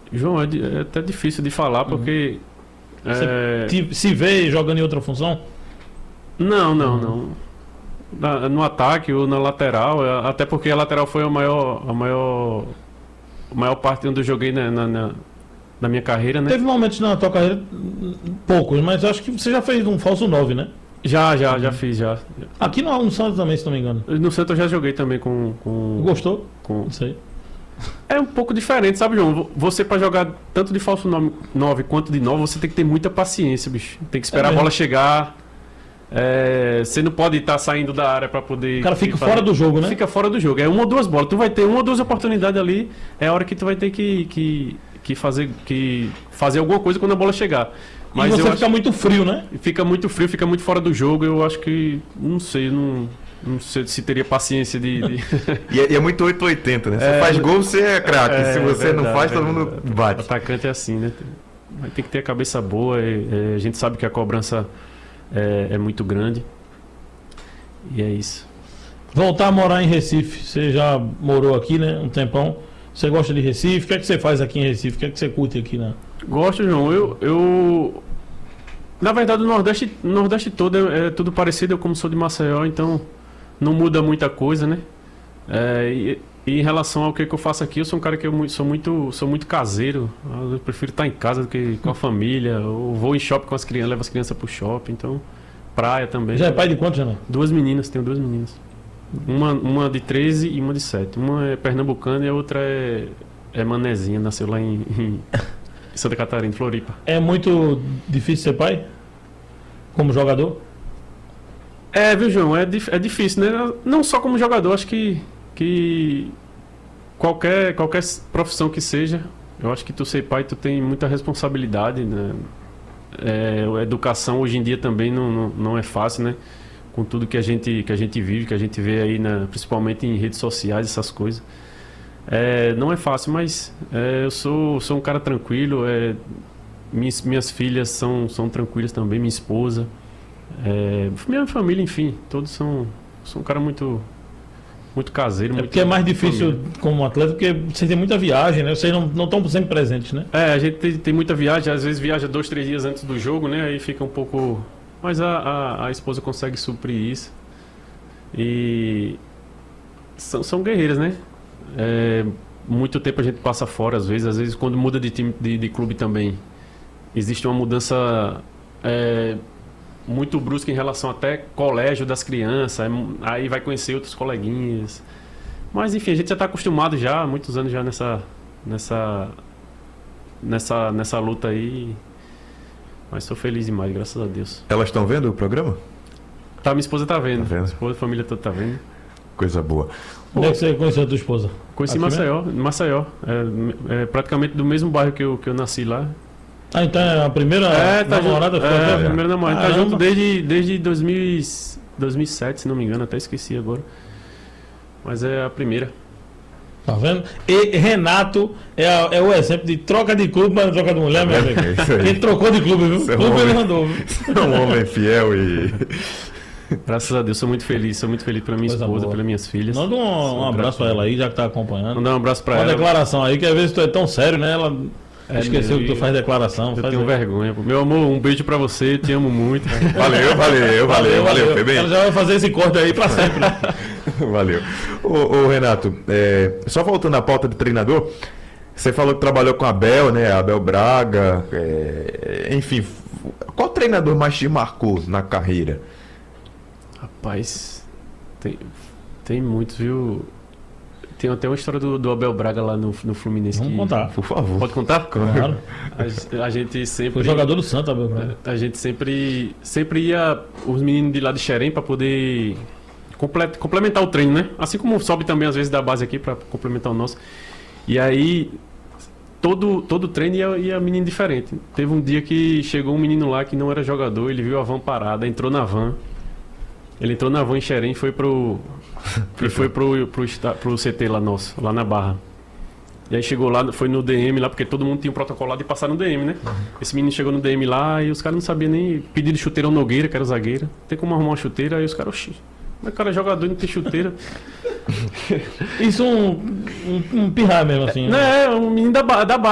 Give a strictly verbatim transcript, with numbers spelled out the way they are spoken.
João, é, é até difícil de falar, porque... Uhum. Você é... te, se vê jogando em outra função? Não, não, Uhum. não. Na, no ataque ou na lateral, é, até porque a lateral foi a maior, a maior, a maior parte onde eu joguei na, na, na, na minha carreira, né? Teve momentos na tua carreira, poucos, mas acho que você já fez um falso nove, né? Já, já, já fiz, já. Aqui no, no Santos também, se não me engano. No Santos eu já joguei também com... com, Gostou? com... Não sei. É um pouco diferente, sabe, João? Você, pra jogar tanto de falso nove quanto de nove, você tem que ter muita paciência, bicho. Tem que esperar É a mesmo. bola chegar. É, você não pode estar saindo da área pra poder... O cara fica fazer- fora do jogo, né? Fica fora do jogo. É uma ou duas bolas. Tu vai ter uma ou duas oportunidades ali. É a hora que tu vai ter que, que, que, fazer, que fazer alguma coisa quando a bola chegar. E você eu fica acho- muito frio, né? fica muito frio, fica muito fora do jogo. Eu acho que... Não sei, não, não sei se teria paciência de... de... E é, e é muito oito ou oitenta, né? Você É, faz gol, você é craque. É, Se você não verdade, faz, todo verdade. mundo O bate. atacante é assim, né? Vai ter que ter a cabeça boa. é- é, a gente sabe que a cobrança é, é muito grande. E é isso. Voltar a morar em Recife. Você já morou aqui, né? Um tempão. Você gosta de Recife? O que é que você faz aqui em Recife? O que é que você curte aqui, né? Gosto, João. Eu, eu... Na verdade, o Nordeste, o Nordeste todo é, é tudo parecido. Eu, como sou de Maceió, então não muda muita coisa, né? É, e, e em relação ao que, que eu faço aqui, eu sou um cara que eu mu- sou muito, sou muito caseiro. Eu prefiro estar em casa do que com a família. Eu vou em shopping com as crianças, levo as crianças pro shopping. Então, praia também. Já é pai de quantos, Renan? Duas meninas, tenho duas meninas. Uma, uma de treze e uma de sete. Uma é pernambucana e a outra é, é manezinha, nasceu lá em, em Santa Catarina, Floripa. É muito difícil ser pai? Como jogador? É, viu, João? É, dif- é difícil, né? Não só como jogador, acho que, que qualquer, qualquer s- profissão que seja, eu acho que tu ser pai, tu tem muita responsabilidade, né? É, a educação hoje em dia também não, não, não é fácil, né? Com tudo que a gente, que a gente vive, que a gente vê aí, na, principalmente em redes sociais, essas coisas. É, não é fácil, mas é, eu sou, sou um cara tranquilo. É, minhas, minhas filhas são, são tranquilas também, minha esposa. É, minha família, enfim, todos são. Sou um cara muito, muito caseiro. É muito porque é mais difícil família. como atleta, porque vocês têm muita viagem, né? Vocês não não estão sempre presentes, né? É, a gente tem, tem muita viagem, às vezes viaja dois, três dias antes do jogo, né? Aí fica um pouco. Mas a, a, a esposa consegue suprir isso. E são, são guerreiras, né? É, muito tempo a gente passa fora, às vezes, às vezes quando muda de time de, de clube também. Existe uma mudança é, muito brusca em relação até colégio das crianças, é, aí vai conhecer outros coleguinhas. Mas enfim, a gente já está acostumado já, há muitos anos já nessa, nessa, nessa, nessa luta aí. Mas sou feliz demais, graças a Deus. Elas estão vendo o programa? Tá, minha esposa tá vendo. Tá vendo? Minha esposa, a família toda tá vendo. Coisa boa. Onde é que você conheceu a tua esposa? Conheci Aqui Maceió, Maceió. É, é praticamente do mesmo bairro que eu, que eu nasci lá. Ah, então é a primeira namorada junto, ficou é, até- a primeira namorada. Tá Caramba. junto desde, desde dois mil e dois mil e sete, se não me engano, até esqueci agora. Mas é a primeira. Tá vendo? E Renato é, a- é o exemplo de troca de clube para troca de mulher, meu amigo. É isso aí. Ele trocou de clube, viu? Isso é um Clube ele homem. mandou, viu? É um homem fiel e. Graças a Deus, sou muito feliz. Sou muito feliz pela minha Coisa esposa, boa. pelas minhas filhas. Manda um, um Sou abraço grato. pra ela aí, já que tá acompanhando. Mandar um abraço pra Uma ela. declaração aí, que às vezes tu é tão sério, né? Ela É, esqueceu meu, que tu faz declaração. Eu faz tenho aí. vergonha. pô. Meu amor, um beijo pra você. Te amo muito. Valeu, valeu, valeu, valeu. Foi bem. Ela já vai fazer esse corte aí pra sempre. né? Valeu. Ô, ô, Renato, é, só voltando à pauta de treinador, você falou que trabalhou com a Abel, né? Abel Braga, é, enfim. Qual treinador mais te marcou na carreira? Rapaz, tem, tem muitos, viu? Tem até uma história do, do Abel Braga lá no, no Fluminense. Vamos que- contar. Por favor. Pode contar? Claro. A, a gente sempre. Foi jogador do Santa, Abel Braga. A gente sempre, sempre ia os meninos de lá de Xerém para poder comple- complementar o treino, né? Assim como sobe também às vezes da base aqui para complementar o nosso. E aí todo todo treino ia, ia menino diferente. Teve um dia que chegou um menino lá que não era jogador, ele viu a van parada, entrou na van. Ele entrou na van em Xerém e foi pro e foi pro, pro, esta- pro C T lá nosso, lá na Barra. E aí chegou lá, foi no D M lá, porque todo mundo tinha um protocolo lá de passar no D M, né? Esse menino chegou no D M lá e os caras não sabiam nem pedir de chuteira ao Nogueira, que era o zagueiro. Tem como arrumar uma chuteira, aí os caras, oxi, mas o cara é jogador e não tem chuteira. Isso um, um, um pirra mesmo, assim. Não, né? é um menino da, ba- da base.